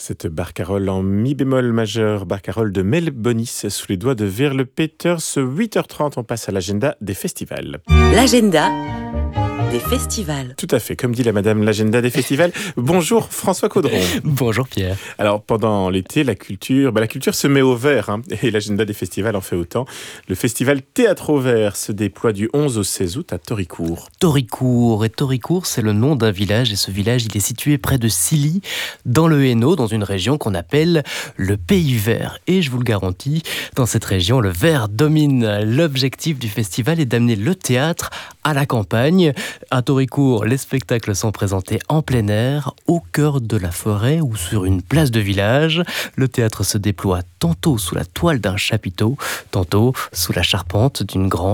Cette barcarolle en mi bémol majeur, barcarolle de Mel Bonis sous les doigts de Veerle Peters. 8h30, on passe à l'agenda des festivals. L'agenda des festivals. Tout à fait, comme dit la madame, l'agenda des festivals. Bonjour François Caudron. Bonjour Pierre. Alors pendant l'été, la culture se met au vert, et l'agenda des festivals en fait autant. Le festival Théâtre au vert se déploie du 11 au 16 août à Toricourt. Toricourt, c'est le nom d'un village, et ce village, il est situé près de Silly, dans le Hainaut, dans une région qu'on appelle le Pays Vert. Et je vous le garantis, dans cette région, le vert domine. L'objectif du festival est d'amener le théâtre à la campagne. À Toricourt, les spectacles sont présentés en plein air, au cœur de la forêt ou sur une place de village. Le théâtre se déploie tantôt sous la toile d'un chapiteau, tantôt sous la charpente d'une grange.